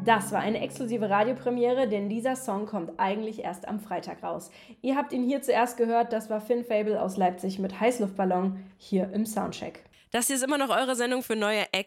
Das war eine exklusive Radiopremiere, denn dieser Song kommt eigentlich erst am Freitag raus. Ihr habt ihn hier zuerst gehört, das war Finn Fable aus Leipzig mit Heißluftballon hier im Soundcheck. Das hier ist immer noch eure Sendung für neue